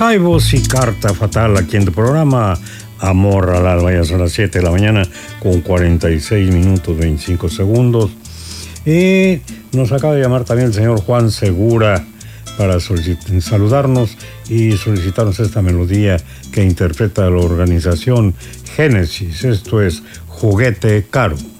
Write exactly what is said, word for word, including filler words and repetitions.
Jaivos y Carta Fatal aquí en tu programa Amor al Alba. Ya son las siete de la mañana con cuarenta y seis minutos veinticinco segundos. Y nos acaba de llamar también el señor Juan Segura para saludarnos y solicitarnos esta melodía que interpreta la organización Génesis. Esto es Juguete Caro.